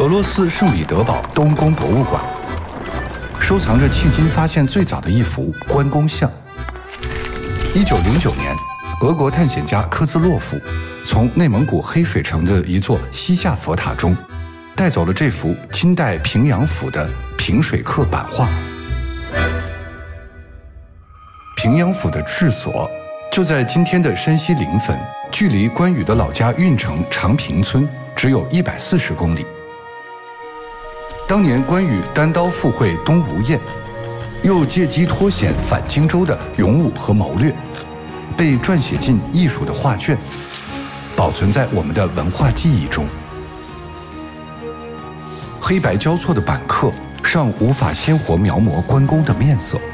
俄罗斯圣彼得堡东宫博物馆收藏着迄今发现最早的一幅关公像。1909年，俄国探险家科兹洛夫从内蒙古黑水城的一座西夏佛塔中带走了这幅金代平阳府的平水刻版画。平阳府的治所就在今天的山西临汾，距离关羽的老家运城长平村只有140公里。当年关羽单刀赴会东吴堰，又借机脱险返荆州的勇武和谋略，被撰写进艺术的画卷，保存在我们的文化记忆中。黑白交错的板刻尚无法鲜活描摹关公的面色，